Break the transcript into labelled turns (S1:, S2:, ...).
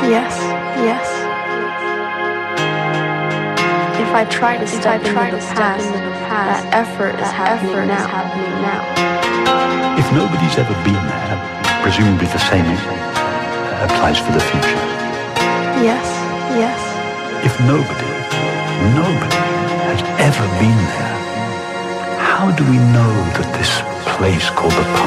S1: Yes, yes. If I try to step into the past, that effort is happening now.
S2: If nobody's ever been there, presumably the same applies for the future.
S1: Yes, yes.
S2: If nobody has ever been there, how do we know that this place called the past